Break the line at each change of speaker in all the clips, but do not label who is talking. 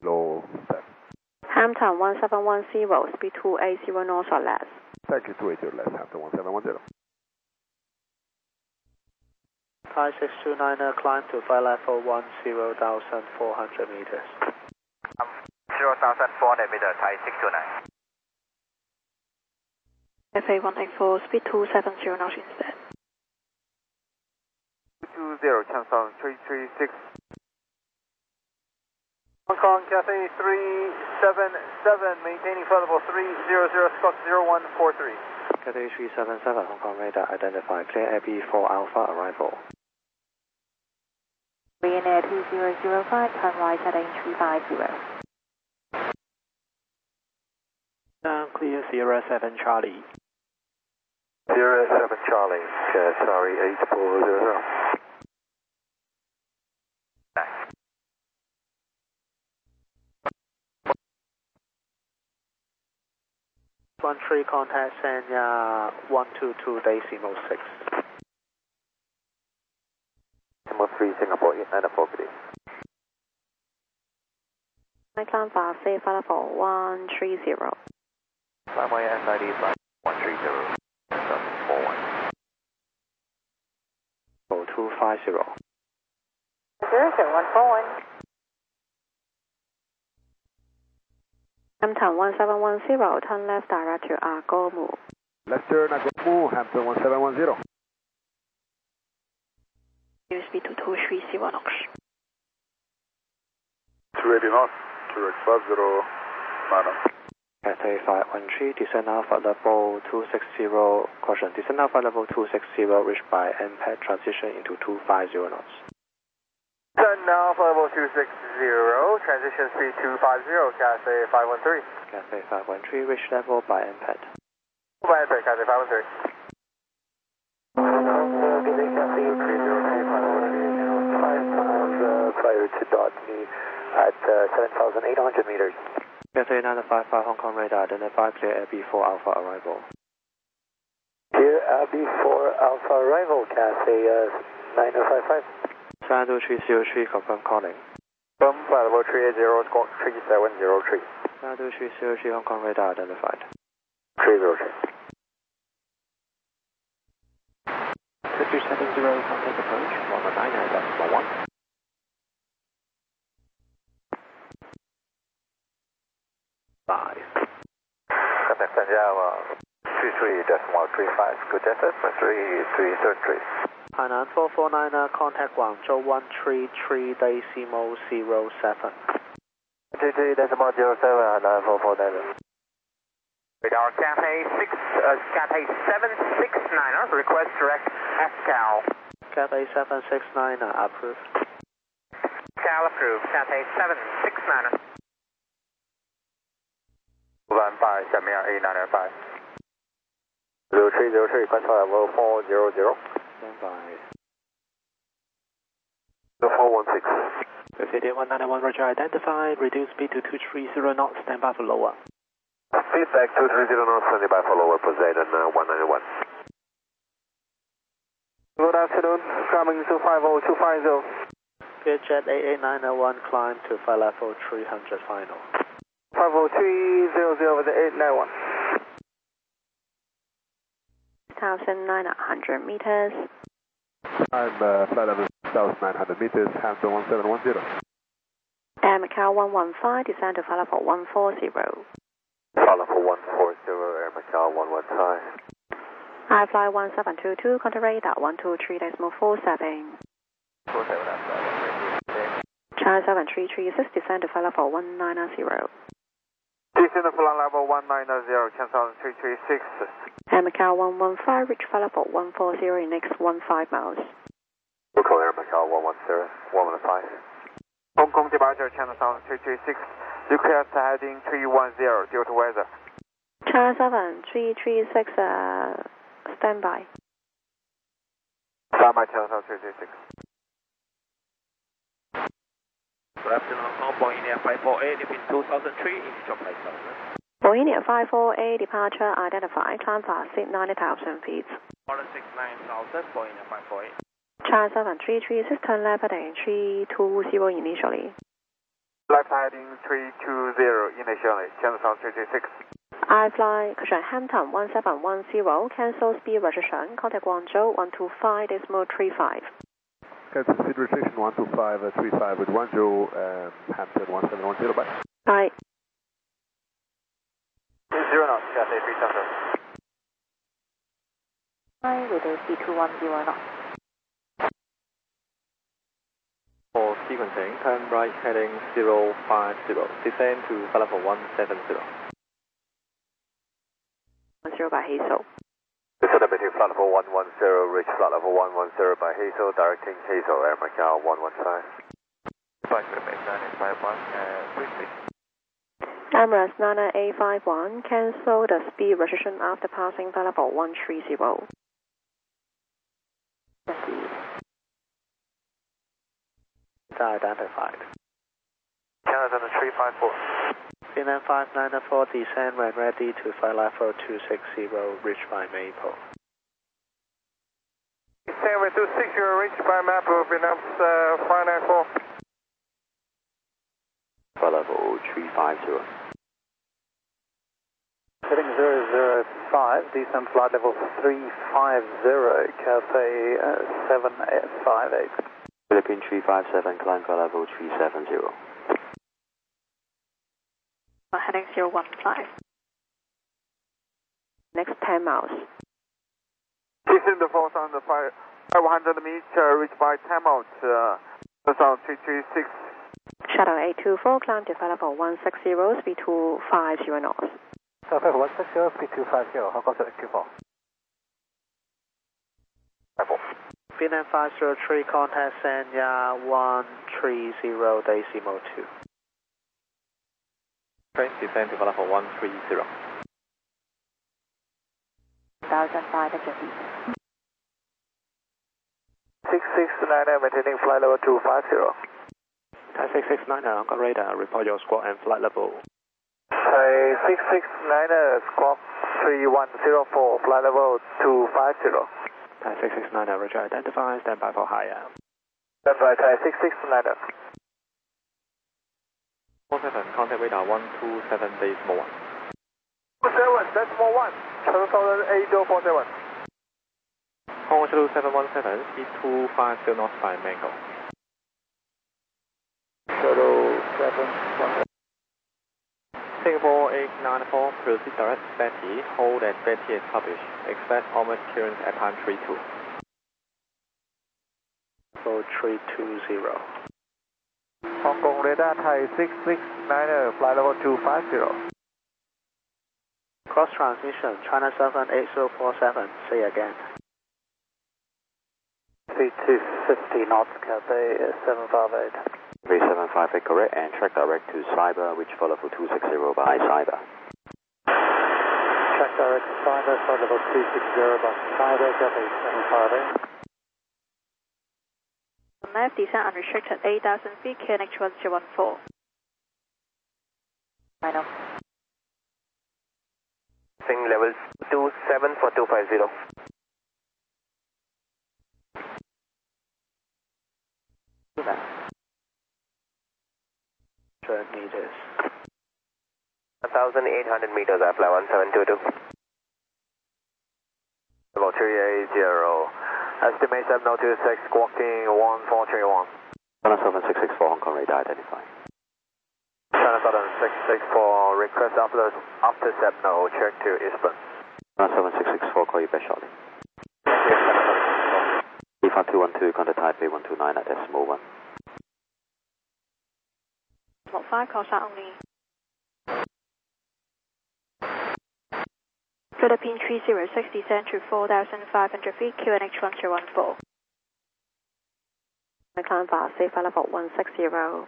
Low step.
Hampton 1710, speed 280 knots or less.
Thank you, 280 or less, Hampton 1710.
Thai 629er, climb to flight level 10,400 meters.
0,400 meters, Thai 629.
FA 184, speed 270 knots instead.
220, channel 336. Hong Kong, Cathay 377, maintaining flight level 300, Scott 0143.
Cathay 377, Hong Kong radar, identify clear AB 4 Alpha arrival.
Ryanair 2005, turn right heading 350.
Down clear Sierra 7 Charlie.
Sierra 7 Charlie, sorry, 8400.
One three contact Sanya 122 decimal 6.
Number 3 Singapore 894 good day.
My climb fast, safe flight level 130.
Runway S90, 130, 41.
0250.
07141.
Hampton 1710, turn left direct to Agomu.
Left turn, Agomu, Hampton 1710.
Speed to 230 knots.
280 knots, direct 50, madam.
Cathay 513, descend alpha level 260, caution, descend alpha level 260, reached by MPAD, transition into 250 knots.
Descend alpha level 260, transition speed 250, Cathay 513.
Cathay 513, reach level by MPAD.
By MPAD, Cathay 513. Prior to dot me at 7,800 meters.
Cathay 955, Hong Kong radar, identify clear AB 4 Alpha arrival.
Clear AB 4 Alpha arrival, Cathay 9055.
San 2303, confirm calling.
From flight level 380, squawk 3703.
San 2303, Hong Kong radar identified.
303.
2370, contact approach, 119.1.
Contact Sanjao 33.135, good effort, 3333.
Hainan 449, contact Guangzhou 133 decimal 07.
33 decimal 07, Hainan 449.
Radar Cathay 769, request direct SCAL.
Cathay 769, approved.
SCAL approved, Cathay 769.
1-5, 下面A925. 0303, contact level 400.
Stand by.
416.
City 191, roger, identified, reduce speed to 230 knots, stand by for lower.
Feedback 230 knots, standing by for lower, Poseidon 191. Good afternoon, coming to 50250.
Vietjet AA901, climb to flight level 300 final.
50300 with the 891.
1,900 meters.
I'm flight level 1,900 meters, Hampton 1710.
Air Macau 115, descend to flight level 140.
Flight level 140, Air Macau 115.
I fly 1722, contact radar 123.47.
47,
China 7336, descend to flight level 190.
Descend to flight level 190, cancel 336.
Air Macau 115, reach flight level 140 in next 15 miles.
Local Air Macau 110, 115. Hong Kong departure, channel 336. Request heading 310, due to weather.
China 7336, standby.
Standby, channel 336.
Good afternoon, Hong Kong, Boeing Air 548, between 2003, into your flight level.
Boeing Air 548, departure identified, climb fast, 90,000 feet.
Order 69000, Boeing Air 548.
China 7336, turn left heading 320 initially.
Left aircraft heading 320 initially, channel sound 326.
iFly, Hampton 1710, cancel speed registration, contact Guangzhou 125.35.
Cancel speed restriction 125.35 with Guangzhou, Hampton 1710, bye.
Bye.
0 knots, Cathay 370.
Hi, with a C210 knots.
For sequencing, turn right heading 050, descend to flight level 170.
10 by Hazel.
Descendability flight level 110, reach flight level 110 by Hazel, directing Hazel, Air Macau 115.
58951, briefly.
Emirates 99851, cancel the speed restriction after passing flight level 130.
Identified.
Channel sound 354.
Finland 594, descend when ready to flight level 260, reached by Maple.
Descend with 260, reached by Maple, Vietnam 594.
Flight level 350.
Heading 005, descend flight level 350, Cathay 758.
Philippine 357, climb flight level 370.
Heading 015.
Next 10 miles.
Descend the force on the 500 meter, reached by 10 miles, sound 336.
Shuttle 824, climb to flight level 160, speed 250 knots.
South 160, speed 250, how goes it 24?
Finland 503, contact Sanya 130, decimal 2. Train descend to flight level 130.
1,500 feet.
669, maintaining flight level 250.
Thai 669, got radar, report your squawk and flight level.
Thai 669, squawk 3104, flight level 250.
Thai 669, roger, identify, stand by for higher.
Stand by, Thai 669.
47, contact radar 127, decimal 1.
47, decimal 1, channel sound 8047.
Hong Shuttle 717, speed 250 knots by Mango.
Shuttle 717.
Singapore 894, proceed direct Betty, hold at Betty is published. Expect almost clearance at time 32. So 320.
Hong Kong radar Thai 669, flight level 250.
Cross transmission, China 78047, say again.
Speed 250 knots, Cathay 758.
3758 correct, and track direct to Cyber, which flight level 260 by Cyber.
Track direct to Cyber, flight level 260 by Cyber, Cathay 758.
Left, descent unrestricted 8,000 feet, KNH 1014. Right up.
Sing level 27 for 250.
Meters.
1,800 meters, I fly 1722. Level 380. Estimate 7026, squawking 1431.
China 7664, Hong Kong radar identified.
China 7664, request after 70, check to Eastbourne.
China 7664, call you back shortly. E5212, contact Taipei 129 at decimal 1.
5, call shot only. Philippine 306, descend to 4,500 feet, QNH 1014.
Climb fast, safe flight level 160.
No,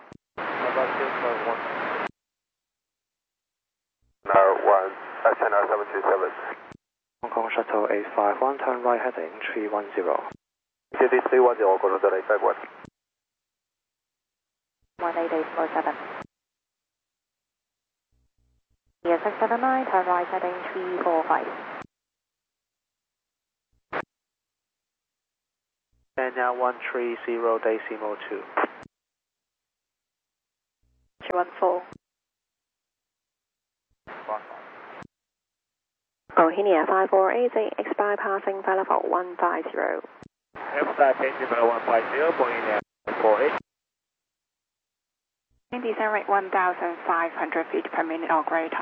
727.
Hong Kong Shuttle 851, turn right heading 310.
CD 310, go to the right, 1.
18847. ES679, turn right heading 345.
Kenya 130, decimal 2.
14.
Bohemia 5488, expire passing flight level 150.
F-star change level 150, Bohemia 48.
Descent rate 1,500 feet per minute or greater.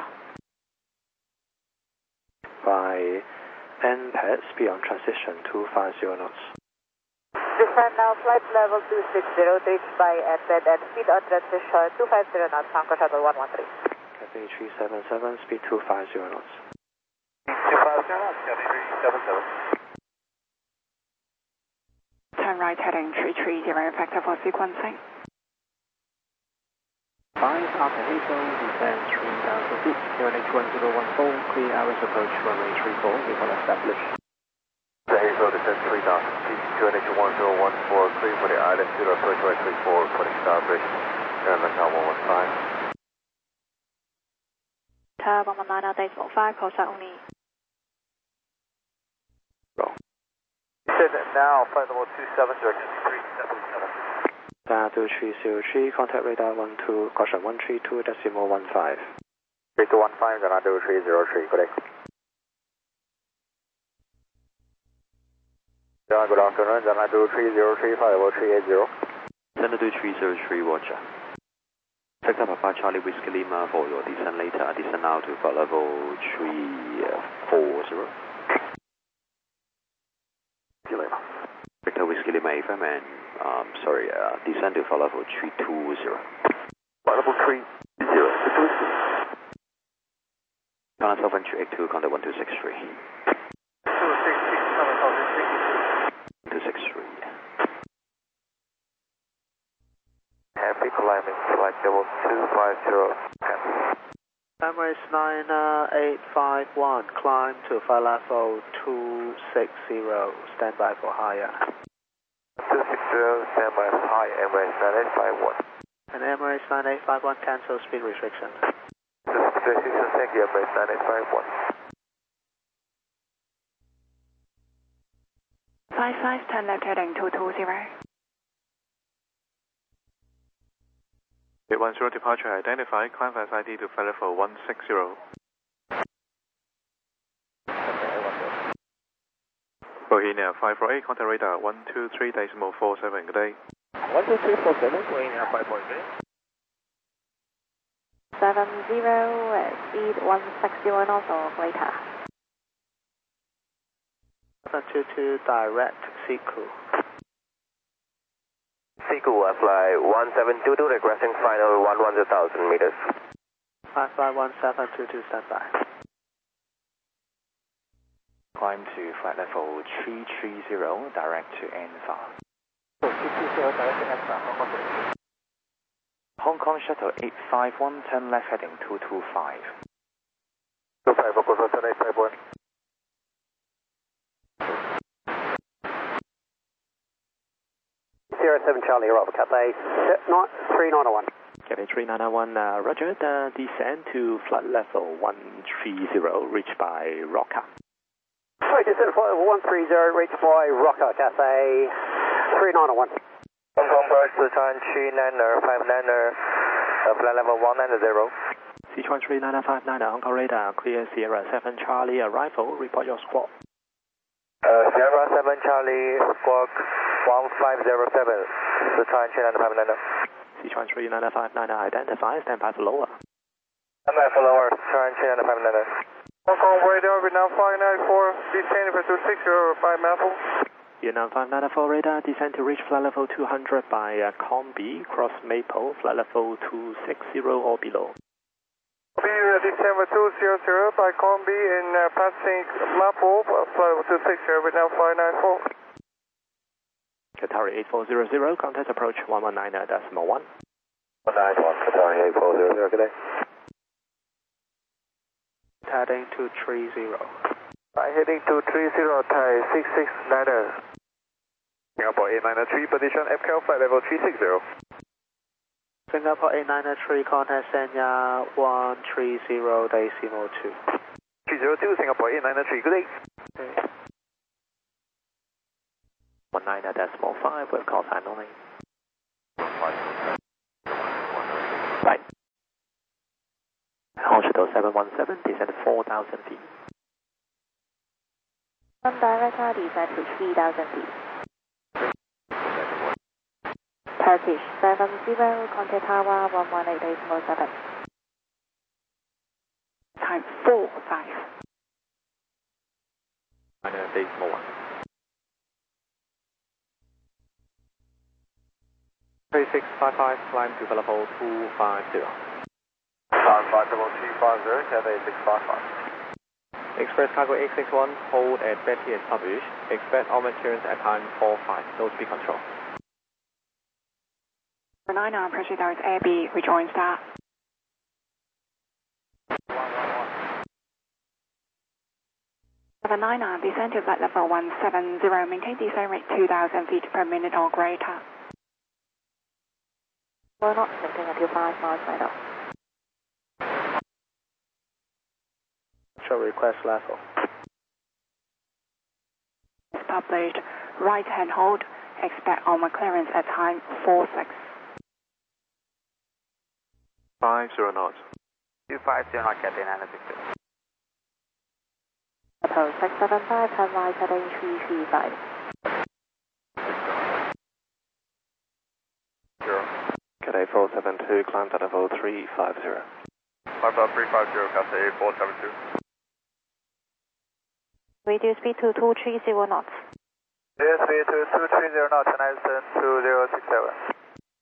By NPAD, speed on transition 250 knots.
Descend now, flight level 260, reached by NPAD and speed on transition 250 knots, Anchor Shuttle 113.
Cathay 377, speed 250 knots.
250 knots, Cathay 377.
Turn right heading 330, vector for sequencing.
5 after Heathrow, descend 3,000 feet, QNH 1014, clear hours approach runway 34, report established.
The Heathrow descend 3,000 feet, QNH 1014, clear for the island, zero approach runway 34, reporting Starbridge, Air Macau 115.
Tower 119.5, call set only.
Descend now, flight level 27, direction 377.
Dial 2303, contact radar 12, caution 132.15.
3215, Dial 2303, good day. Good afternoon, Dial 2303, flight level 380.
Center 2303, Roger. Victor Papa Charlie Whiskey Lima for your descent later. Descend now to flight level 340.
See you later.
Victor Whiskey Lima FM and descend to flight level 320.
Flight level 320.
Ghana South Entry 82, contact 1263. 263.
Happy climbing, flight level 250.
Emirates 90851, climb to flight level 260, stand by for higher.
260, stand by high, Emirates 9851.
And Emirates 9851, cancel speed restriction.
260, thank you, Emirates 9851.
55, turn left heading 220.
810 departure identified, climb fast ID to flight level 160. Bohemia 548, contact radar 123.47, good day.
12347, Bohemia 548.
70, speed 160 knots or greater.
722 direct, Siku.
Siku, fly 1722, regressing final 110,000 meters.
551722, stand by.
Climb to flight level 330, direct to Anfa.
330, direct to Anfa,
Hong Kong Shuttle 851, turn left heading 225.
251, go to 851. Sierra 7 Charlie, you're over, Cathay 3901.
Cathay 3901, roger, descend to flight level 130, reached by Roca.
Sorry, descend flight level 130, reached by Roca, Cathay 3901. Hong Kong Bird, Sichuan 3959, flight level 190.
Sichuan 3959, Hong Kong radar, clear Sierra 7 Charlie, arrival, report your squawk.
Sierra 7 Charlie, squawk 1507, Sichuan 3959.
Sichuan 3959, identify, stand by for lower.
Stand by for lower, Sichuan 3959. Hong Kong radar, Vietnam 594, descending for 260 by Maple.
Vietnam 594 radar, descend to reach flight level 200 by Combi, cross Maple, flight level 260 or below.
Descend for 200 by Combi in passing Maple, flight level 260, Vietnam 594.
Qatari 8400, contact approach 119.1.
191, Qatari 8400, good day.
Heading 230.
Heading 230, Thai 6690. Singapore 893, position FCAL flight level 360.
Singapore 893, contact Sanya 130.2.
302, Singapore 893, good day.
19.5 with call sign only. Hotel 717, descend 4,000 feet.
Director, descend to 3,000 feet. Turkish 70, contact tower 118.7.
Time 45.
China decimal 1. 3655, climb to level 250.
Climb flight level 250, Cathay 655.
Express cargo 861, hold at Betty as published. Expect onward clearance at time 45. No speed control.
9 pressurized AB, rejoin star. 79, descend to flight level 170, maintain descent rate 2,000 feet per minute or greater.
We're not maintain until 5 miles right now.
Show request level.
Established, right hand hold, expect onward clearance at time 46.
50 knots.
250 knot, Cathay 962.
Hotel 675, turn right heading 335.
Cathay 472, climb to level 350.
Climb 350, Cathay 472.
Reduce speed to 230 knots.
Reduce speed to 230 knots, Horizon 2067.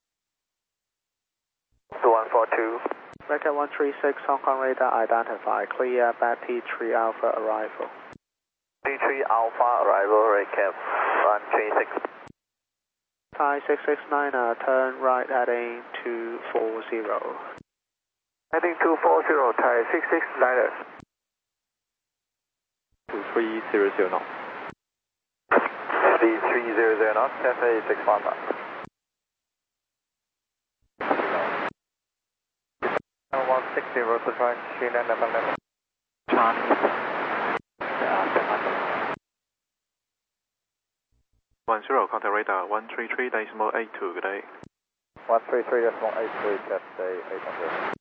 2142.
Record 136, Hong Kong radar identified. Clear Betty 3 Alpha arrival.
D3 Alpha arrival, recap 136.
Thai 669, turn right heading 240.
Heading 240, Thai 669.
2300 knots.
3300 knots, Cathay 655. 160, to try China number 11.
Charlie.
10, contact radar 133.82, good day.
133.82, Cathay 800.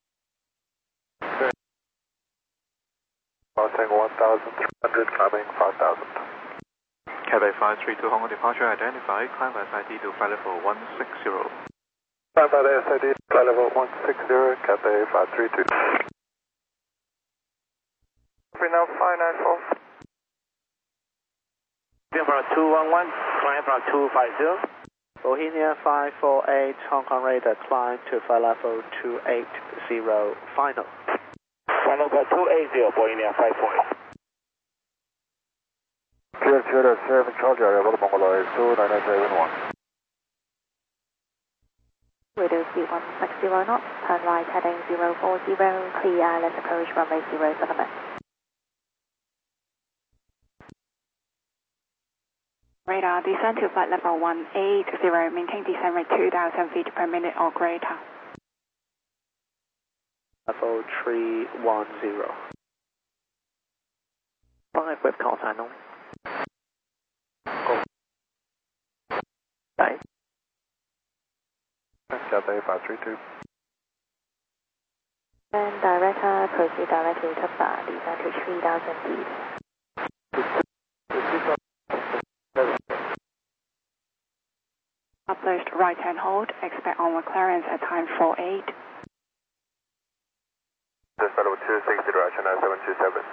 Crossing 1,300, climbing 5,000.
Cathay 532 Hong Kong departure identified, climb SID to flight level 160.
Climb by the SID, flight level 160, Cathay 532. Now 594.
From 211, climb from 250.
Bohemia 548, Hong Kong radar, climb to flight level 280, final.
Final call 280, Bohemia 548.
Clear, clear, 7 Charlie, arrival Mongoloid 29971.
Reduce speed 160 knots, turn right heading 040, clear, let's approach runway 07.
Radar, descend to flight level 180, maintain descent rate 2,000 feet per minute or greater.
Level 310. 5 with call sign only. Go. Bye.
Cathay 532.
And director, proceed directly to Bar, descend to 3,000 feet.
Published, right hand hold, expect onward clearance at time 48.
This level 260, direction 9727.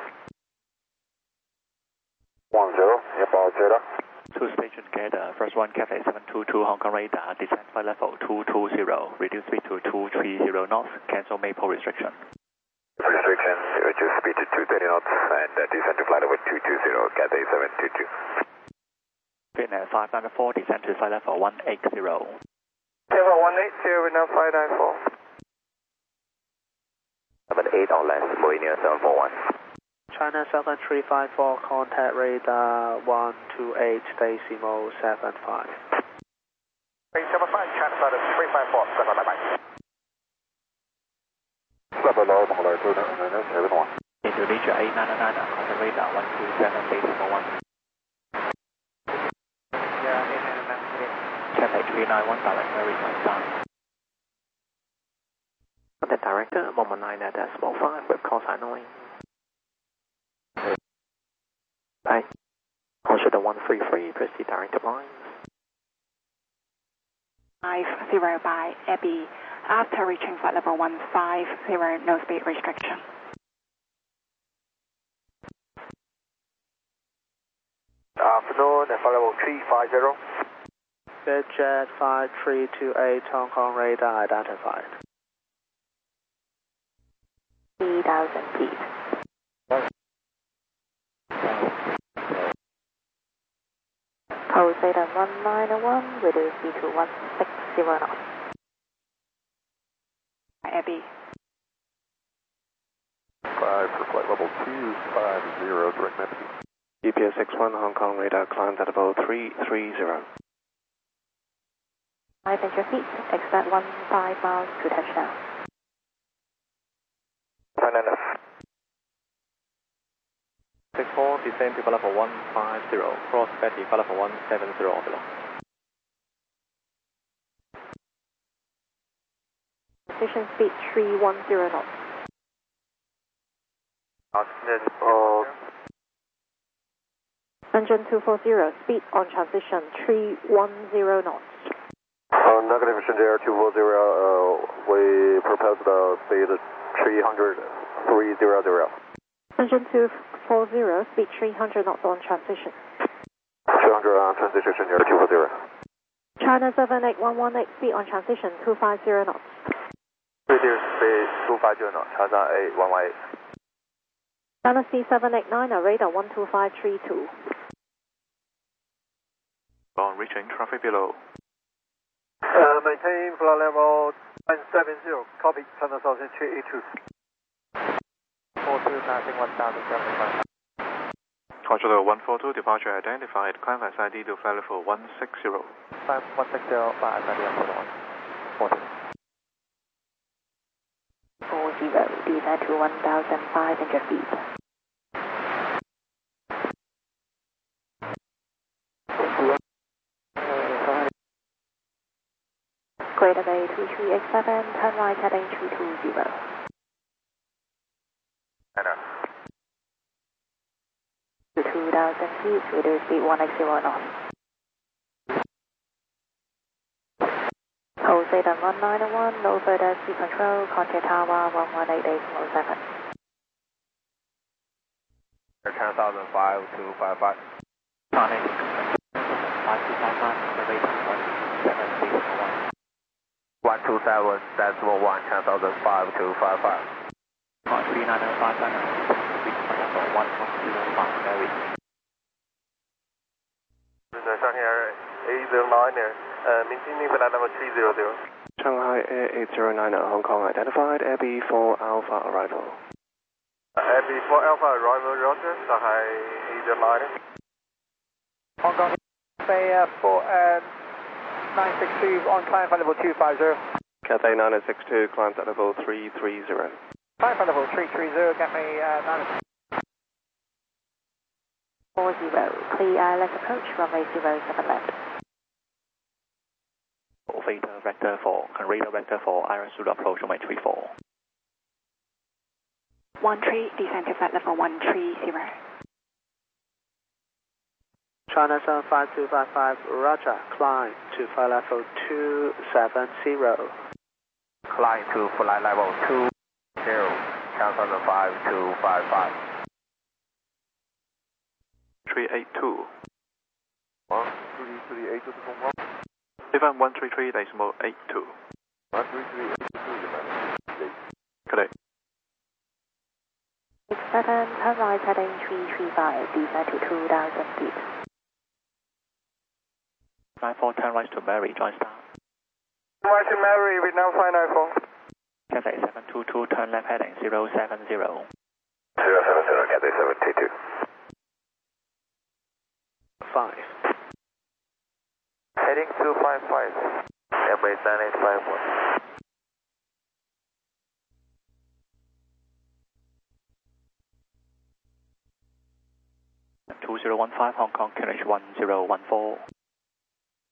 10, about 0.
2 station gather, first one Cathay 722 Hong Kong radar, descend flight level 220, reduce speed to 230 knots, cancel Maple restriction.
Restriction, reduce speed to 230 knots and descend to flight level 220, Cathay 722.
Finnair 594, descend to flight level 180.
Level 180, we now 594. 78 or less, Bohemia 741.
China 7354, contact radar 128.75.
375, China 354, bye-bye. Level low, Mongoloid 29971.
Indonesia 899, contact radar 127.1. Cathay 391, direct American Star. Contact director, 119.5 with call signaling. Bye. Also the 133, proceed direct to lines.
50 by Abby. After reaching flight level 150, no speed restriction.
Afternoon, flight level 350.
Jet 5328 Hong Kong radar identified.
3,000 feet. Poseidon 191, reduce speed to 160 knots.
Abby.
5 for flight level 250, direct Neptune.
GPS 61 Hong Kong radar climb at level 330.
500 feet, expect 15 miles to touchdown.
Fine enough.
64, descend to level 150, cross Betty level 170 below.
Position speed 310 knots. Engine 240, speed on transition 310 knots.
Negative Shinjair 240, we propose the speed 300, 300.
Engine 240, speed 300 knots on transition.
300 on transition Shinjair 240.
China 78118, speed on transition 250 knots.
Speed 250 knots, China 8118.
China C789, radar 12532.
On reaching traffic below.
Maintain flight level 170, copy, China Southern 382.
42 passing 1075.
Controller 142, departure identified, climb SID to flight level 160.
Climb 160 by SID up to 140.
40, descend to 1,500 feet. Greater Bay 2387, turn right heading 320. To 2,000 feet, reduce speed 180 knots. Poseidon 191, no further speed control, contact tower 118807.
10,005 to 55. 127, decimal 1, 10,005 to 55.
3905, Mary.
Shanghai Air 809, maintaining flight level 300.
Shanghai Air 809 Hong Kong identified, Abby 4 Alpha arrival.
Abby 4 Alpha arrival, Roger, Shanghai 809.
Hong Kong Bay 962 on climb flight level 250.
Cathay 962, climb at level 330.
Climb flight level 330, Cathay 962.
40, clear ILS approach, runway 07 left.
Vector vector 4, radar vector 4, Iris Zulu approach runway 34.
13, descend to flight level 130.
China 75255, Roger, climb to flight level 270.
Climb to flight level 20, 10,005 to 55.
382.
13382 to Hong Kong.
Event 133, decimal 82.
13382,
Correct.
67, turn right heading 335, descend to 2,000 feet.
94, turn right to Mary, join star.
Right to Mary, Vietnam 594.
Cathay 722, turn left heading 070.
070, Cathay 722.
5.
Heading 255, Embrace 9851.
2015 Hong Kong, QNH 1014.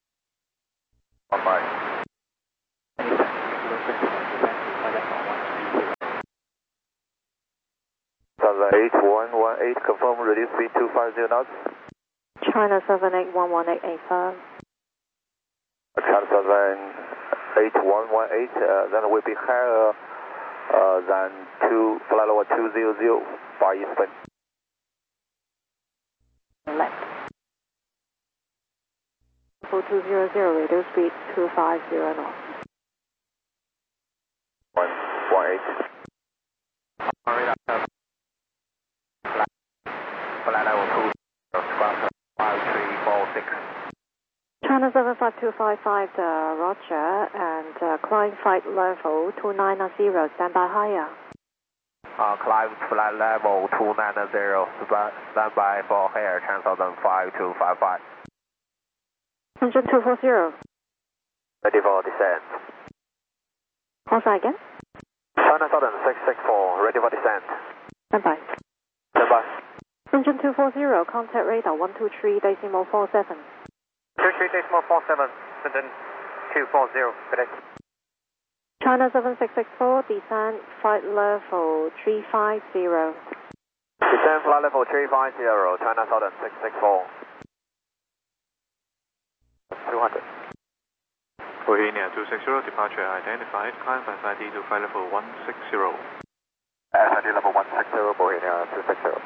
15. Lufthansa 8118, confirm reduce speed 250 knots.
China 781188 firm.
China 8118, then will be higher than flight level 200, Far East wind.
Left. 4200, reduce speed 250 knots.
118.
Flight level 2, squawk 5346.
China 75255, Roger, and climb flight level 290, stand by higher.
Climb flight level 290, stand by for higher, China 5255.
Engine 240.
Ready for descent.
Hold on again.
China 664, ready for descent.
Stand by.
Stand by.
Engine 240, contact radar 123.47.
23.47, engine 240, good day.
China 7664, descent flight level 350.
Descent flight level 350, China 664. 200.
Bohemia 260, departure identified, climb flight ID to flight level 160.
ID level 160, Bohemia 260.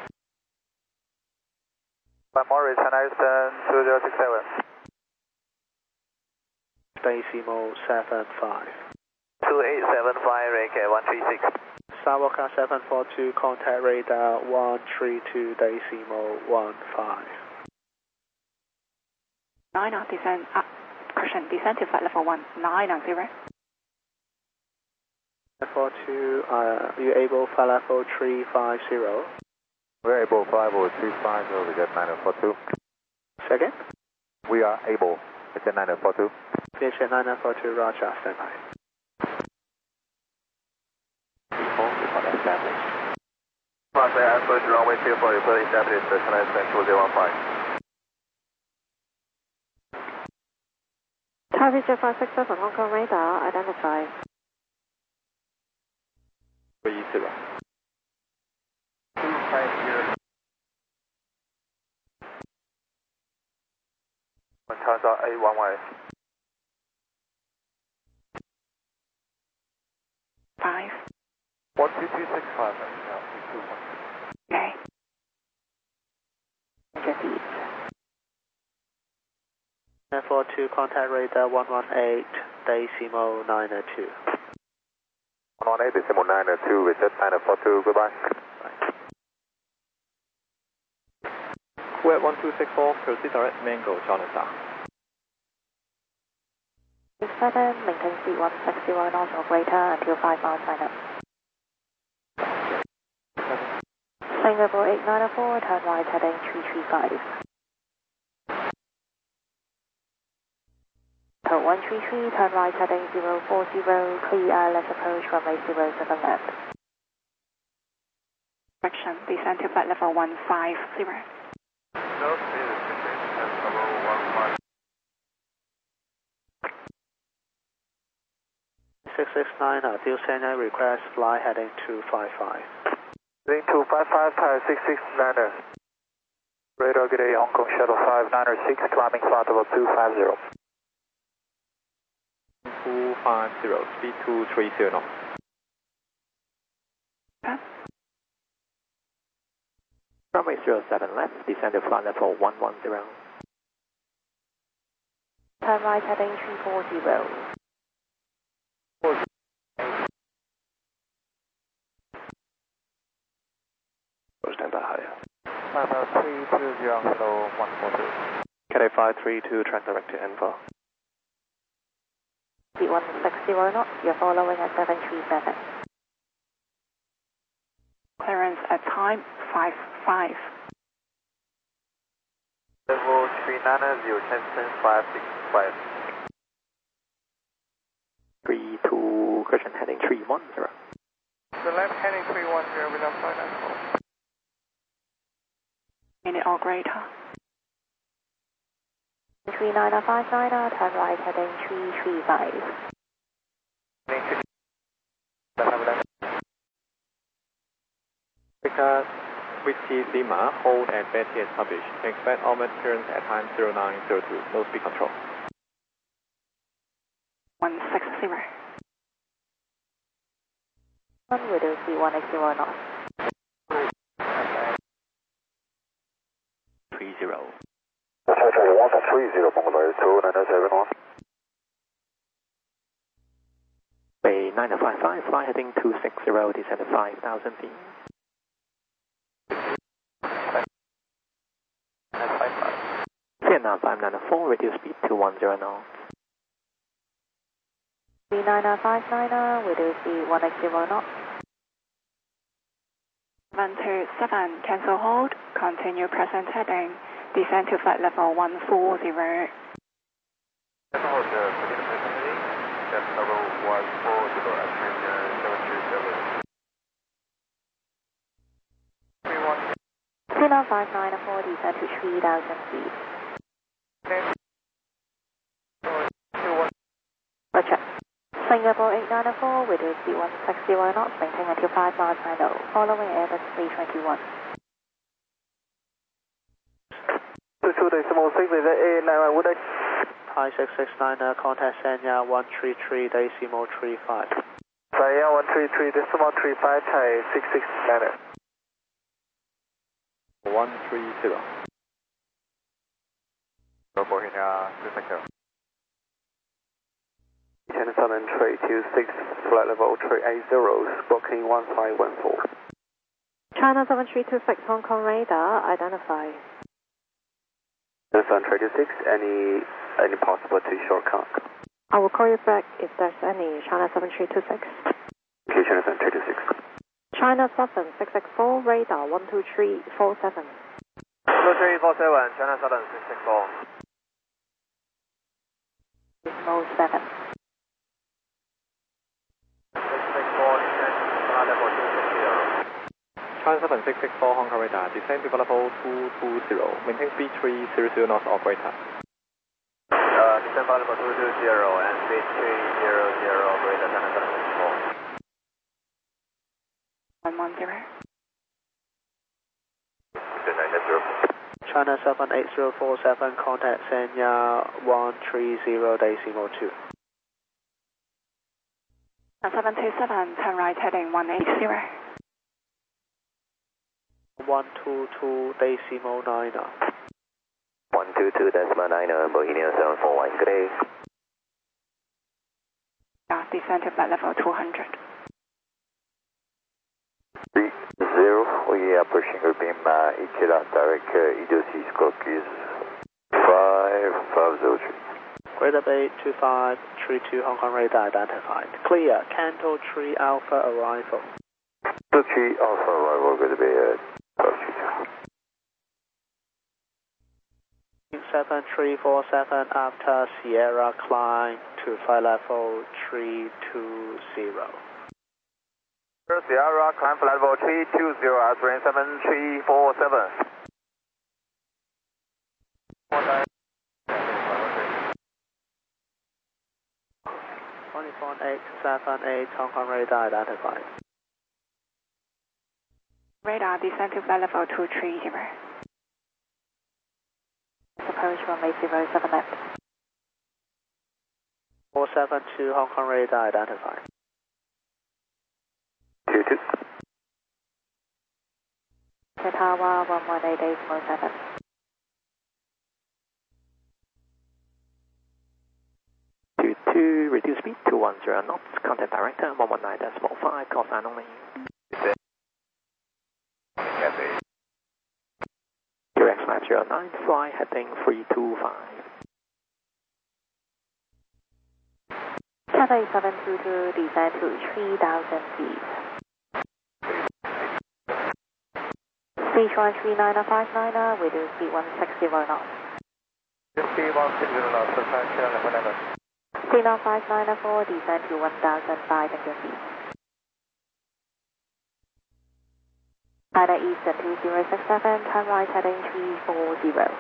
By Morris, China Eastern 2067.
Decimo 75.
2875, Rank 136.
Sawaka 742, contact radar 132 decimal 15.
9 descent, correction, descent to flight level 190.
42, you able flight level 350?
We're able flight level 350, we get 9042.
Second?
We are able, it's a 9042.
Finish at 9942, Roger, stand by.
Roger, approach runway 24, you fully established, China Eastern 2015.
Taipei Jet 567, Hong Kong radar, identified.
310. 250. China A11.
5.
12265,
Okay. Repeat.
942, contact radar 118 decimal 902.
118 decimal 902, we set 9042, goodbye.
Kuwait 1264, proceed direct Mango, China Star.
7, maintain speed 160 knots or greater until 5 miles sign up. Singapore 894, turn right heading 335. Code 133, turn right heading 040, clear ILS approach runway 07 left.
Correction, descent to flight level 150.
No, speed is 15,
669, Deal Sender request fly heading 255.
Heading 255, Tower 669er. Radar good day, Hong Kong Shuttle 5906, climbing flight level 250. 250, speed 230 knots. Runway 07 left, descend to flight level 110.
Turn right heading 340.
Stand by higher.
320, hello, 142.
Cathay 532, transdirect to Enver.
Speed 160 knots, you're following at 737.
Clearance at time 55.
Level 390, 565. 32, cushion heading 310.
The left heading 310 without flight level.
Minute or greater.
39059, turn right heading 335.
Because
Whiskey Lima, hold and Betty as published. Expect all clearance at time 0902. No speed control.
160.
Widow C180 knots.
30.
130, Mongolian 2971.
Bay 955, fly heading 260, descend to 5,000 feet. Vietnam 594, reduce speed to 10 knots.
B9959, widow C180 knots.
727, cancel hold, continue present heading, descend to flight level 140.
Hold the heading, that's level 140 at 737.
C9594, descend to 3,000 feet. Roger. Singapore 894, widow C160 knots, maintain until 5 miles high low, following Airbus 321.
22.6, is A91, would I?
Hi 669, contact Sanya 133.35.
Sanya 133.35, Thai 669.
130. Bohemia, Prefecture.
China Southern Trade 26, flight level 380, booking 1514.
China 7326 Hong Kong radar, identify.
China Southern Trade 26, any possible to shortcut?
I will call you back if there's any. China 7326.
Okay, China Southern Trade 26.
China 7664 radar 12347.
12347, China Southern 664.
Mode 7.
China 7664 Hong Kong radar, descend to level 220, maintain speed 300 knots operator.
Descend level 220 and speed 300, operator China 764.
110.
China 78047, contact Sanya 130.2.
727, turn right heading 180.
122.9.
122.9, Bohemia 741, good day.
Descend to flight level 200.
30, we are pushing your beam, Ikeda, direct, EDOC scope is 5503.
Greater Bay 2532, Hong Kong radar identified. Clear, Canto 3 Alpha arrival.
3 Alpha arrival, Greater Bay,
7347 after Sierra climb to flight level 320.
Sierra climb flight level 320 at 7347.
24878, Hong Kong radar identified.
Radar descend to flight level 230.
Approach runway 07 left.
472, Hong Kong radar identified.
22.
Tower 1188.7.
22, reduce speed to 10 knots, contact director 119.5, call sign only. QX 509, fly heading 325.
78722, descend to 3,000 feet. Sichuan 39059, widow C160 knots.
C160 knots,
C9594, descend to 1,500 feet. China Eastern 2067, turn right heading 340.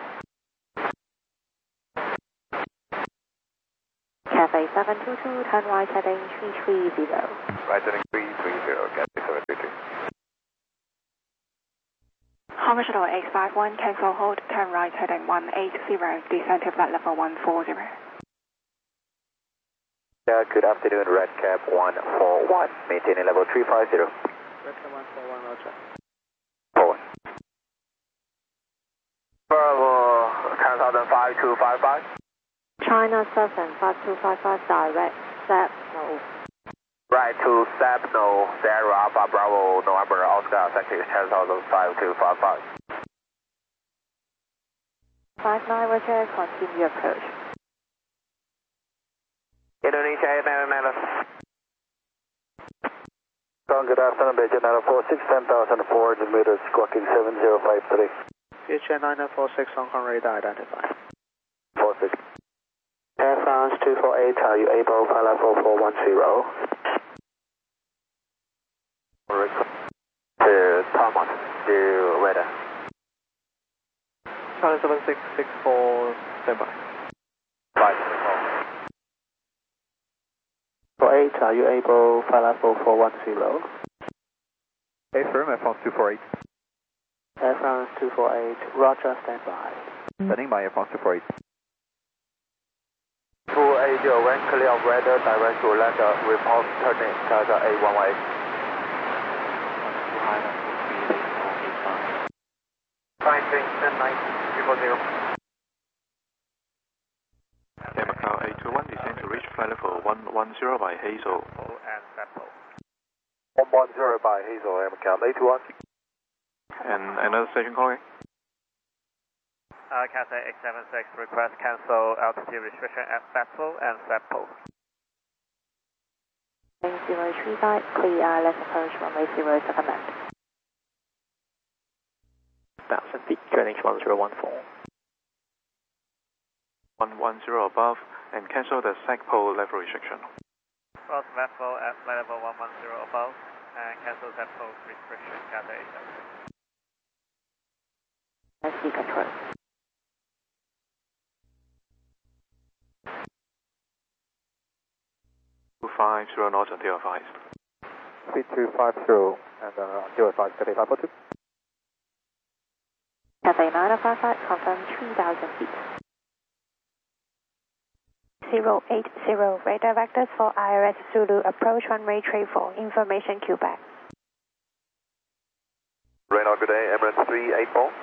Cafe 722, turn right heading 330.
Right heading 330, Cafe 722.
Hong Kong Shuttle 851, cancel hold, turn right heading 180, descend to flight level 140.
Good afternoon, Redcap 141, maintaining level 350.
Redcap 141, roger.
Forward.
Bravo, cancel 5255.
China 75255 direct, SAP no.
Right to SAP no, Sierra Alpha Bravo, November Oscar, thank you, cancel 5255.
59 Roger, continue approach.
Indonesia 899.
Good afternoon, Beijing 946, 10,400 meters, squawking 7053.
CHN 9046, Hong Kong radar identified.
46.
Air France 248, are you able flight level 410?
To Thomas, to weather.
Charlie 7664, standby. 48, are you able flight level 410?
Affirm, Air France 248.
Air France 248, roger, standby.
Standing by, Air France 248.
280, when clear of weather, direct to land, report turning, Qatar 818. Fine, 10-9, 0.
Macau 821, descend to reach flight level 110 by Hazel.
And Apple. 110 by Hazel, Macau 821.
And another station calling?
Cathay X76, request cancel altitude restriction at Battle and Sappo.
035, clear, let's approach runway 07 left.
1,000 feet, trailing 1014.
110 above, and cancel the SACPO level restriction.
Cross Battle at flight level 110 above, and cancel Sappo restriction, Cathay X76.
Let's see control.
Zero knots until advised.
Speed 250, and until advised, Cathay 542.
Cathay 955, confirm 3,000 feet. 080, radar vectors for IRS Zulu, approach runway 34, information Quebec.
Radar, good day, Emirates 384.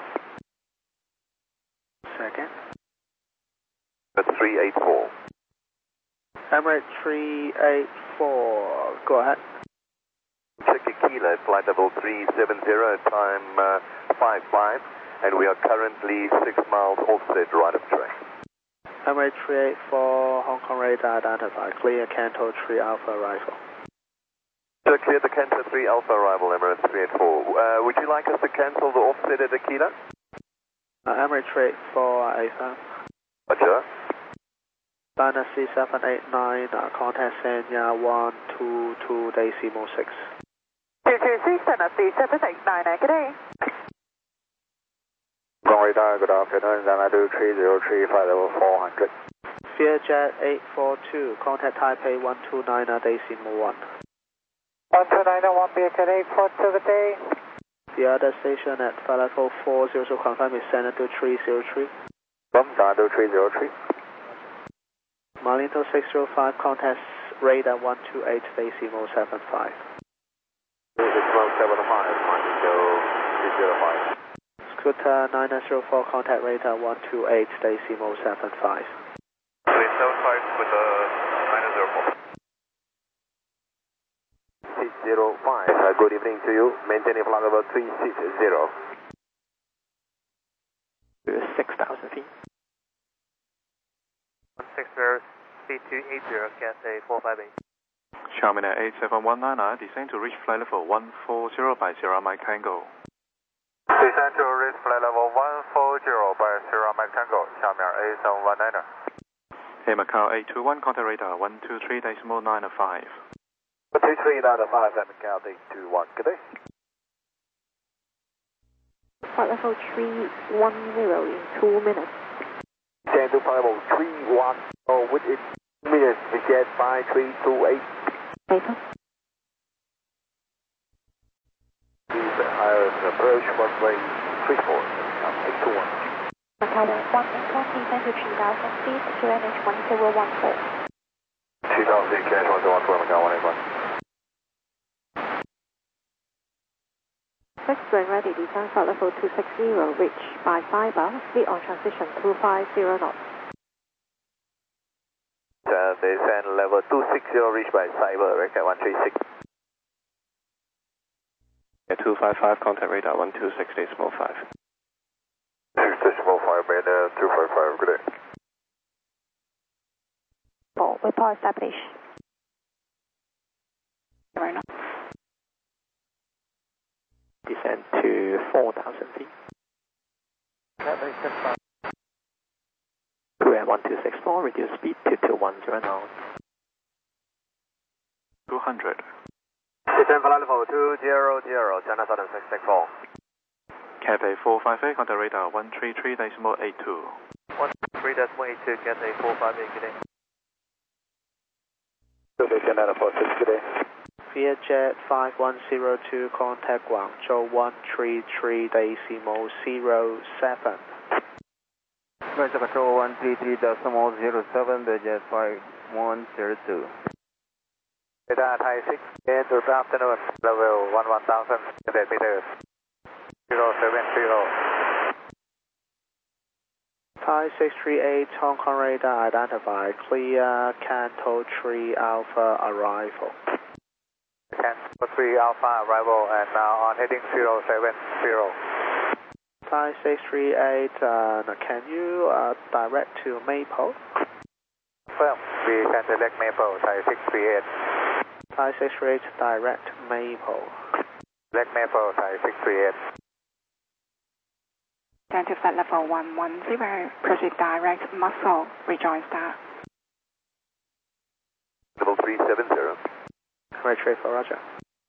Second.
That's 384.
Emirates 384, go ahead.
Check Kilo, flight level 370, time 55, and we are currently 6 miles offset right of track.
Emirates 384, Hong Kong radar identified, clear Canto 3 Alpha arrival.
So clear the Canto 3 Alpha arrival, Emirates 384. Would you like us to cancel the offset at Aquila?
Emirates 384, AFM.
Roger.
China C789, contact Sanya 122 decimal 6.
226, China C789, good day.
Radar, good afternoon, China 2303, flight level 400.
Fearjet 842, contact Taipei 129 decimal 1.
129, 1 beacon 842, good day.
The other station at flight level 40, confirm is China 2303.
From China 2303.
Malinto 605, contact radar 128 decimal 75.
675, Malinto 605.
Scooter 904, contact radar 128 decimal 75.
375 with 904. 605, good evening to you. Maintaining flight level 360.
6,000 feet.
160, speed 280, Cathay 458.
Xiaomi 8719, descend to reach flight level 140 by Sierra Mike Tango.
Descend to reach flight level 140 by Sierra Mike Tango, Xiaomi 8719.
Hey Macau 821, contact radar 123.905.
2395 at Macau 821, good day.
Flight level 310 in 2 minutes.
Descend to flight level 310 within minutes, again by 328.
Later.
Please higher approach runway
134, 821.
Cathay 181, descend to 3000 feet, QNH 1014.
2000 feet, QNH 1014, Macau 181.
Fixed wing ready, descend flight level 260, reach by fiber, speed on transition 250 knots.
Descend level 260, reach by cyber, record 136.
255, contact radar 126, decimal 5.
2.5, radar 255, good day.
Report established.
Descend to 4,000 feet. QN 1264, reduce speed to 210 now.
200.
Descend flight level 200, China Southern 664.
Cathay 458, contact radar 133.82.
133.82, Cathay 458, good day.
Canada 46, good day.
Vietjet 5102, contact Guangzhou 133.07.
Vietjet Control 133.07, Vietjet 5102. Radar Thai 6, good afternoon, level 11,000 meters, 070.
Thai 638, Hong Kong radar identified, clear Canto 3 Alpha arrival.
Canto 3 Alpha arrival and now on heading 070.
Thai 638, can you direct to Maple?
Well, we can select Maple, Thai 638.
Thai 638, direct Maple.
Select Maple, Thai 638.
Down to flight level 110, proceed direct Muscle, rejoin star.
Level 370.
Right trade for Roger.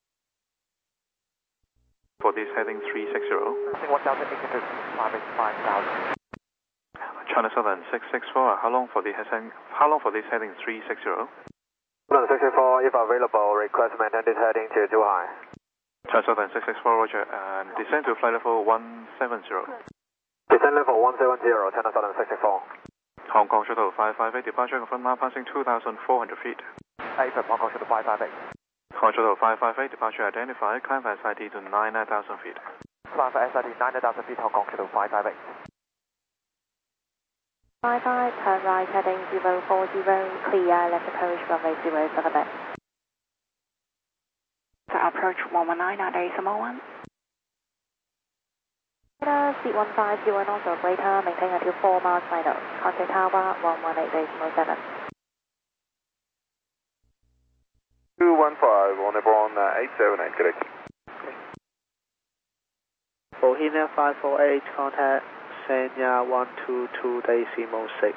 For this heading 360.
1,800, climbing 5,000.
China Southern 664, how long for this heading 360?
664, if available, request maintain this heading to too high.
China Southern 664, Roger, and descend to flight level 170.
Descend level 170, China Southern 664.
Hong Kong Shuttle 558, departure confirmed now passing 2,400 feet.
APEM, Hong Kong Shuttle 558.
Hong Kong Shuttle 558, departure identified, climb for SID to 9,000 feet.
Climb for SID 9,000 feet, Hong Kong Shuttle 558.
55, turn right heading 040, clear left approach runway 07 left.
So approach 119 decimal 1.
Speed 150 and also operator, maintain until 4 miles final. Contact tower 118.7.
215, on Ebron 878, correct.
Bohemia 548, contact Senya 122.6.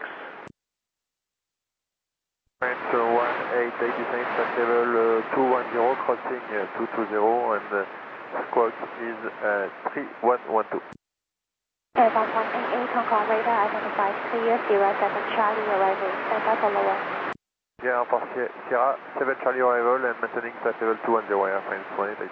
French 18, descent at level 210, crossing 220, and squawk is 3112.
118, Hong Kong radar identified clear, Sierra 7 Charlie arrival, stand by for lower.
Yeah, for Sierra 7 Charlie arrival and maintaining at level 210, airframe 188.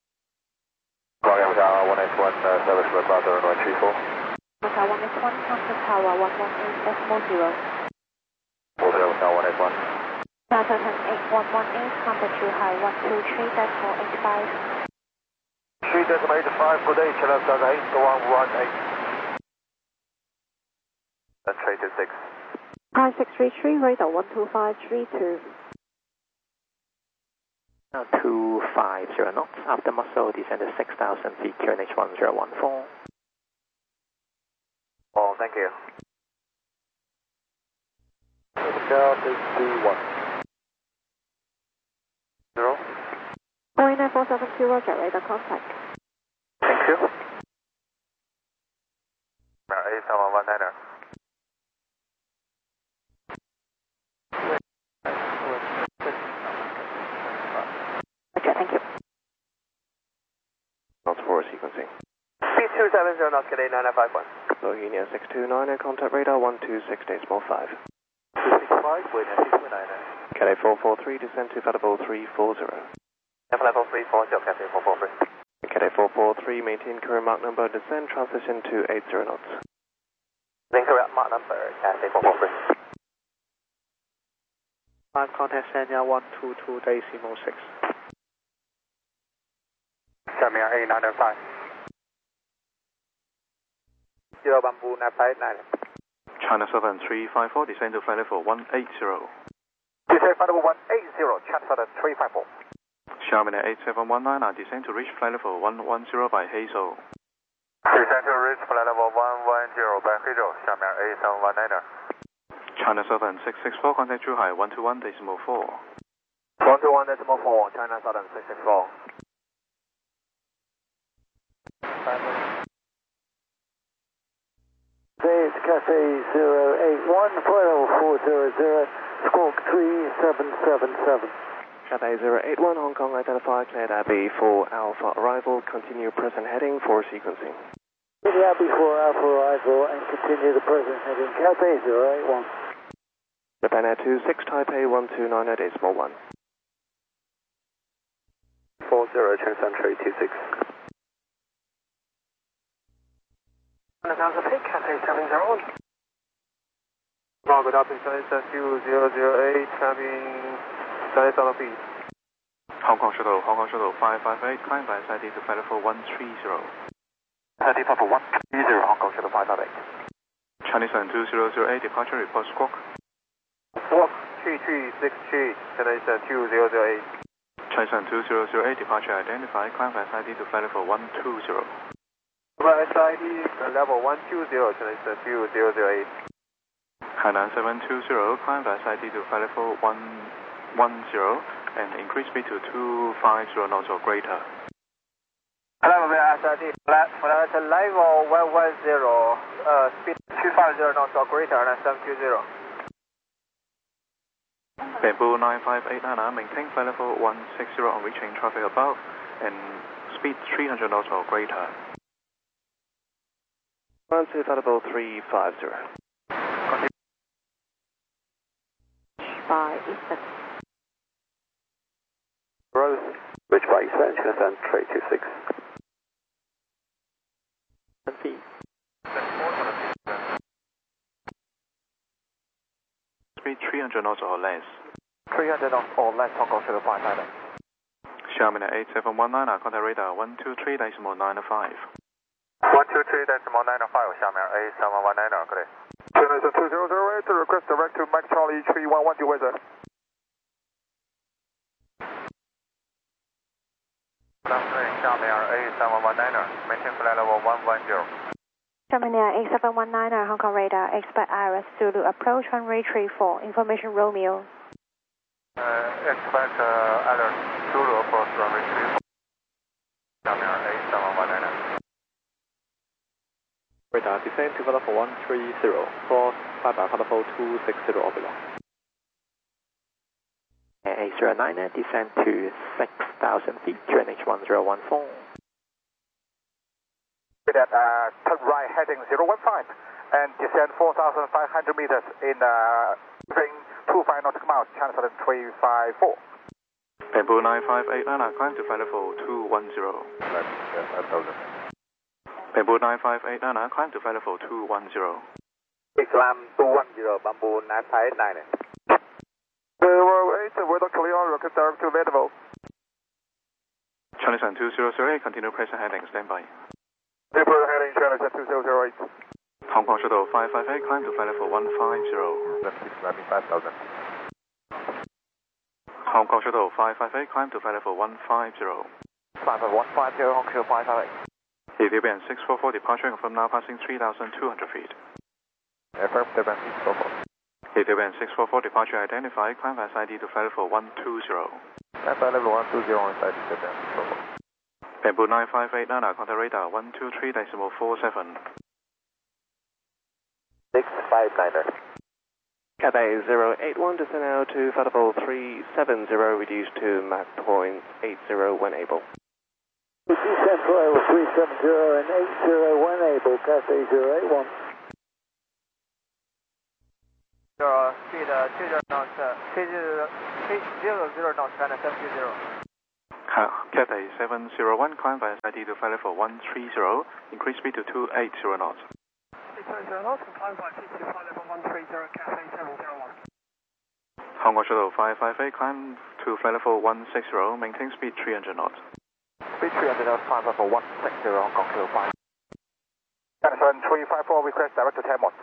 Macau 181, service with brother 134.
Macau 181, contact tower 118.0.
Hotel Macau 181.
Delta 18118, contact too high 123.85.
3.85, good day, Channel 8118. That's 326.
Thai 633, radar 12532.
Now 250 knots, after Muscle, descend to 6,000 feet, QNH 1014.
Oh, thank you. Hotel 621. 0.
49472, Roger, radar contact.
Thank you. 87119er.
Roger, thank you.
Knots for sequencing.
P270, knots, Cadet 9951.
Bohemia 629, contact radar 126.5.
265, wait, 629er.
Cadet 443, descend to flight level 340.
Level 340, Cadet 443.
Cathay 443, maintain current Mach number, descend transition to 80 knots.
Then correct Mach number, Cathay 443.
Climb contact Sanya 122.6.
Xiamen A905. 0 Bamboo 959.
China Southern 354, descend to flight level 180.
Descend flight level 180, China Southern 354.
Xiamen 8719, descend to reach flight level 110 by Hazel.
Descend to reach flight level 110 by Hazel, Xiamen A719.
China Southern 664, contact Zhuhai 121.4.
121.4, China Southern 664.
It's Cathay 081, flight level 400, squawk 3777.
Cathay 081, Hong Kong, identify cleared Abbey for Alpha arrival, continue present heading for sequencing.
Cleared Abbey for Alpha arrival and continue the present heading, Cathay 081.
Japan Air 26, Taipei 129.1.
40, China 326.
Cathay 701. Margaret up in China 2008, coming China Southern feed.
Hong Kong Shuttle 558, climb by SID to flight level 130.
SID level 130, Hong Kong Shuttle 558.
Chinese Southern 2008, departure report squawk.
Squawk 3363, China 2008.
Chinese Southern 2008, departure identified, climb by SID to flight level 120.
Right SID level 120, China 2008.
Hainan 720, climb by SID to flight level 110 and increase speed to 250 knots or greater.
Hello, SID, flight level 110, speed 250 knots or greater, and 720.
Bamboo 9589, maintain flight level 160 on reaching traffic above and speed 300 knots or greater.
Run to flight level 350.
By Eastern.
Rose, Rich by Eastern, China Southern 326.
Speed 300 knots or less.
300 knots or less, Hong Kong Shuttle 558.
Xiamen 8719, contact radar 123.905.
123.905, Xiamen A719, good day. China 2008, request direct to Mike Charlie 311, due weather. Xiamen A719, maintain flight level 110.
Xiamen Air 8719, Hong Kong radar, expect Iris Zulu approach runway 34, information Romeo.
Expect Iris Zulu approach runway 34. Xiamen A719.
Radar descend to flight level 130, cross flight by flight level 260 or below.
A09, descend to 6,000 feet, QNH 1014.
At turn right heading 015 and descend 4,500 meters in ring 25 nautical miles, China Southern 354.
Bamboo 9589, climb to flight level 210. Bamboo 9589, climb to flight level 210.
Islam 210, Bamboo 9589.
08, weather clear, request direct to Leadville.
China Southern 2008, continue present heading, standby.
Present heading, China Southern 2008.
Hong Kong Shuttle 558, climb to flight level 150.
Left 6, landing 5,000.
Hong Kong Shuttle 558, climb to flight level 150.
Climb at 150, Hong Kong Shuttle 558.
Ethiopian 644, departure confirmed now passing 3,200 feet.
Aircraft 644.
Ethiopian 644, departure identified, climb by SID to flight level 120.
Flight level 120 on side Ethiopian 644.
Bamboo 9589, contact radar 123.47.
659er.
Cathay 081, descend now to flight level 370, reduced to Mach point 80 when able.
Descend flight level 370 and 80 when able, Cathay 081.
Speed 20 knots, 0 knots, China 720.
Cathay 701, climb via SID to flight level 130, increase speed to 280 knots.
280 knots, climb via SID to flight level 130, Cathay 701.
Hong Kong Shuttle 558, climb to flight level 160, maintain speed 300 knots.
Speed 300 knots, climb level 160, Hong Kong Shuttle 5. China 354, request direct to Tamworth.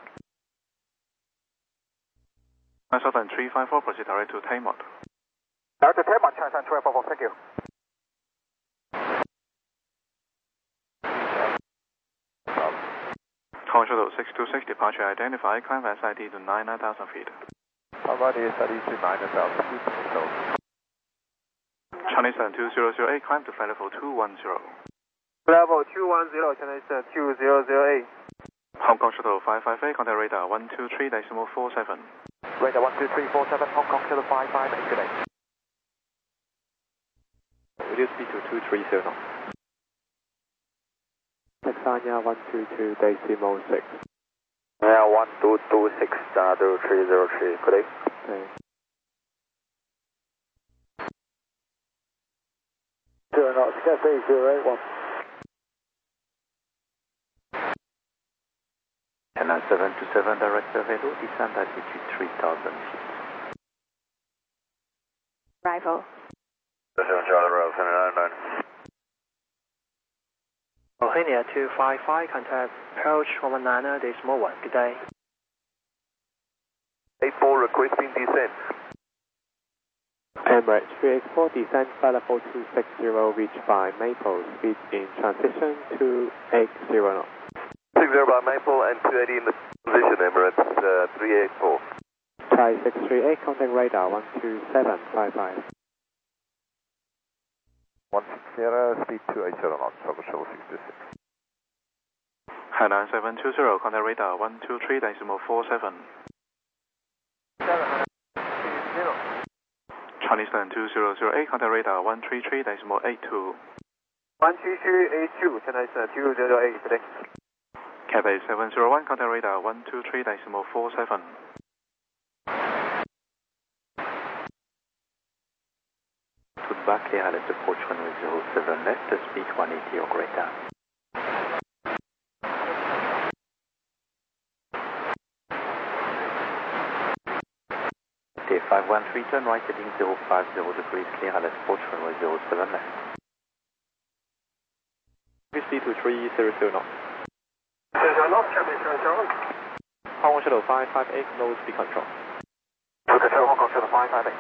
354, proceed direct to Tamworth.
Direct to Tamworth, China 354, thank you.
Hong Kong Shuttle 626, departure identified, climb via SID to 9,000 feet.
Alright, SID to 9,000 feet.
Chinese 2008, climb to flight level 210.
Level 210, Chinese 2008.
Hong Kong Shuttle 558, contact radar 123.47.
Radar 12347, Hong Kong Shuttle 558, good day.
Reduce speed to 230 knots.
Texania 122.6.
Yeah, 1226, 303, good day.
Okay.
0 knots, Cathay 081.
China 727, director Velo, descend altitude 3,000 feet.
Arrival.
Charlie Road, 799.
Bohemia 255, contact approach 119.1, good day.
84, requesting descent.
Emirates 384, descend flight level 260, reach by Maple, speed in transition 280 knots.
60 by Maple and 280 in the position, Emirates 384.
Thai 638, contact radar 12755.
160, speed 280 knots, Hong Kong Shuttle 66.
Hainan 720, contact radar 123.47.
720.
Chinese 2008, contact radar 133.82.
13382, Chinese 208, good day.
Cathay 701, contact radar 123.47.
Back clear, let's approach runway 07 left, speed 180 or greater. Okay, 513, turn right heading 050 degrees, clear, let's approach runway 07 left. Speed to 300 knots.
300 knots, Cathay 701.
Hong Kong Shuttle 558, no speed control.
Control Hong Kong Shuttle 558.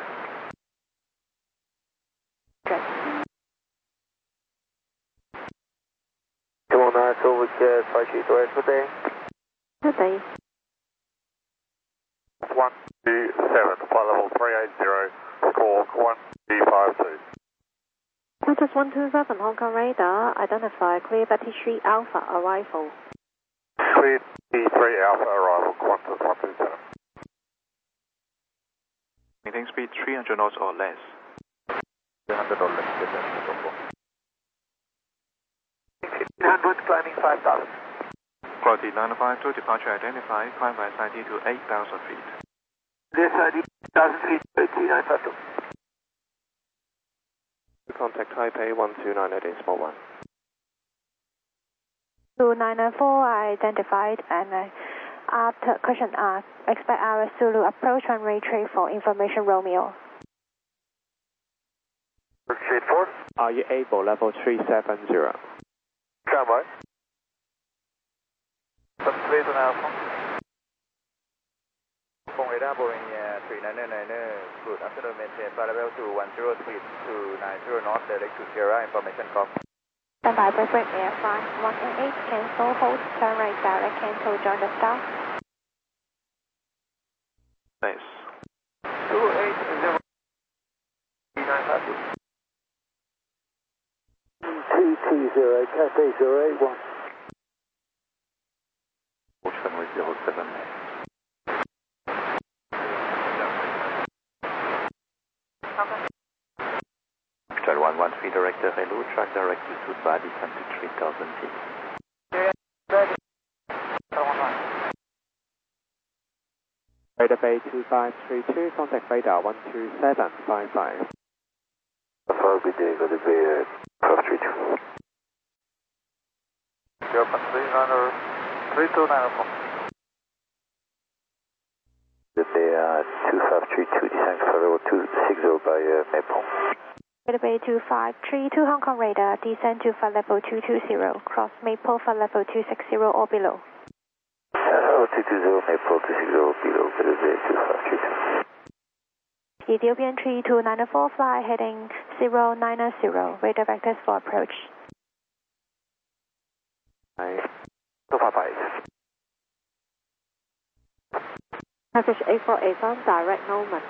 Come on, so we get 523, good day.
Good day.
127, flight level 380, score 1352.
Qantas 127, Hong Kong radar, identify clear Betty Street Alpha, arrival.
Clear T3 Alpha, arrival, Qantas 127.
Maintain speed 300 knots or less.
300 or less, good day.
1500, climbing 5000.
Quality 952, departure identified, climb via SID to 8,000 feet.
This ID 1000 feet, 3952.
Contact Taipei 129.1.
2994 identified and after question asked, expect our Zulu approach runway 34, information Romeo.
Shade 4.
Are you able, level 370?
Tramway.
Some clear to Alpha. Hong radar Boeing 3999, good afternoon, maintain flight level to 10 speed to 90 knots, direct to Sierra, information com.
Standby by break air flight 188, cancel, hold, turn right direct, cancel, join the staff.
Nice.
280, 3952.
TT0, Cathay 081.
Approach runway 07 left. Hotel 113, director hello, track direct to Sudba, descend to 3,000 feet. Radar Bay 2532, contact radar 12755.
Affirm
good day, good day, 1232.
3294.
Good day, 2532, descent for level 260 by Maple.
Bay 2532 Hong Kong radar, descend to flight level 220, cross Maple flight level 260 or below.
Level 220, Maple 260 below, good day, 2532.
Ethiopian 3294, fly heading 090, radar vectors for approach.
2558.
Package 8481, direct Norman.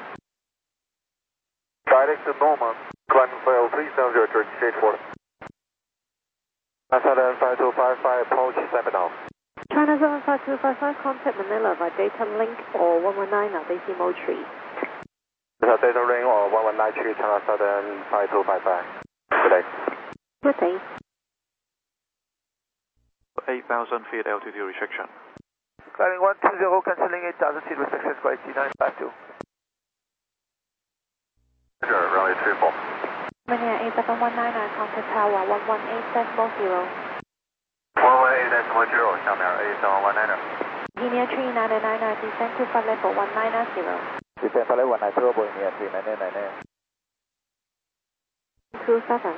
Direct to Norman, Glenville 370, turn stage 4. Southern 5255, approach 7 now.
China 75255, contact Manila by data link or 119 at DC mode 3.
Data ring or 1193, China Southern 5255. Good day.
Good day.
8,000 feet altitude restriction.
Climbing 120, cancelling 8,000 feet restriction, square 952.
Runway 34.
Manila 8719, contact tower 118.0.
118.0, 下面8719er.
Linear 3999, descend to flight level 190.
Descend for level 190, Boeing 3999.
27.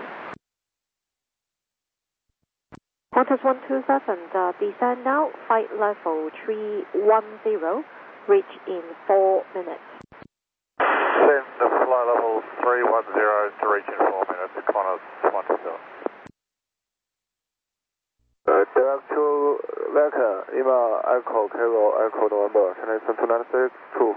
Qantas 127, descend now, flight level 310, reach in 4 minutes.
Send the flight level 310 to reach in 4 minutes, Qantas 127.
Direct to Vector, Lima, Echo, Kilo, Echo, November, Chennai 7296, 2.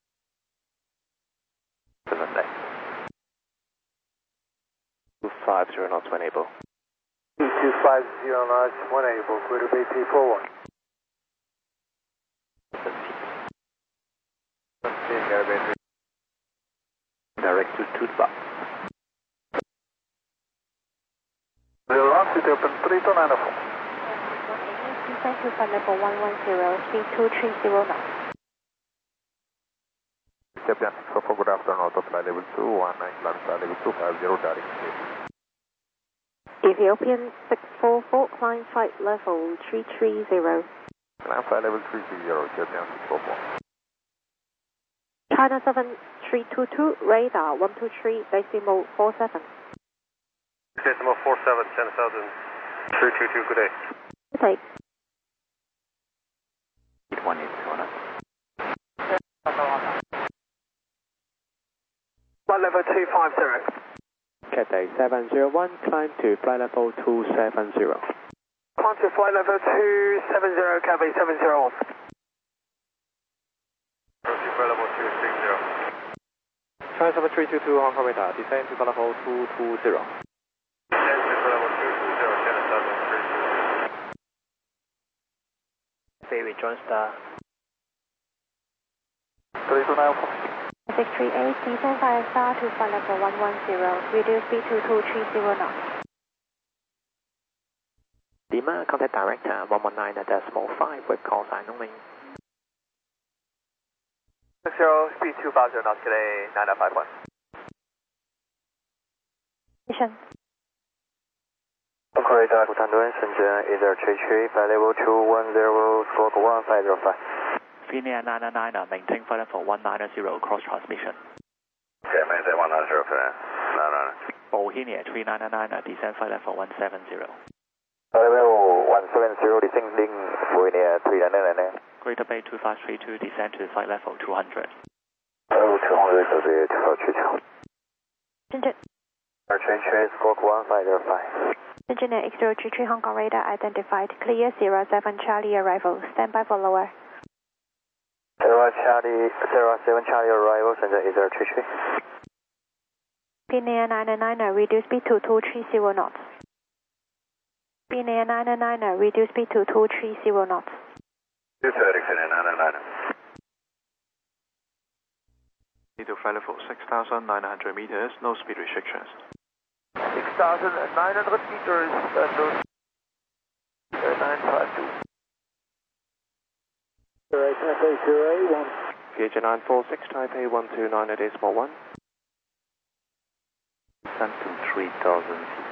250 knots when able.
250 knots, 1 able, clear to Bay 341.
Direct to Tutba.
Velocity open 3294.
Descend to flight level 110, speed 230 knots.
Japan 644, good afternoon, auto flight level 219, land flight level 250, direct.
Ethiopian 644, climb flight level 330.
Land flight level 330, Japan 644.
China 7322, radar 123, decimal 47.
Decimal 47, 10,000, 322, good day.
Good day.
182.
Flight level 250.
Cathay 701, climb to flight level 270.
Climb to flight level 270, Cathay 701.
Flight level 260.
China 7322, Hong Kong radar, descend to flight level 220.
Descend to flight level 220, 10,000, 320.
Baby John Star.
3294.
638, descend 5 star to flight level 110, reduce speed to 230 knots.
Lima, contact director 119.5 with call sign only.
60, speed 250 knots today, 9951.
Mission.
Hong Kong radar, Butanduan, Shenzhen, either 33, flight level 210, squawk 1505.
Linear 999, maintain flight level 190, cross transmission.
Okay, maintain 190, 999.
Bohemia 3999, descend flight level 170.
Level 170, descending Bohemia 3999.
Greater Bay 2532, descend to flight level 200.
Level 200, good day, 2532.
Shenzhen.
Trade, squawk 1505.
Engineer X033 Hong Kong radar identified, clear 07 Charlie arrival, stand by for lower.
07 Charlie arrival, Shenzhen is 033.
Linear 999, reduce speed to 230 knots. Linear 999, reduce speed to 230 knots.
230, Linear 999.
Need to flight level 6,900 meters, no speed restrictions.
6,900 meters, no 952.
Taipei 281.
VH 946, Taipei 129 at decimal 1.
descend to 3,000 feet.